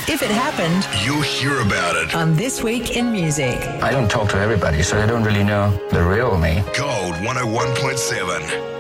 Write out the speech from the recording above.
If it happened, you'll hear about it. on This Week in Music. I don't talk to everybody, so they don't really know the real me. Gold 101.7.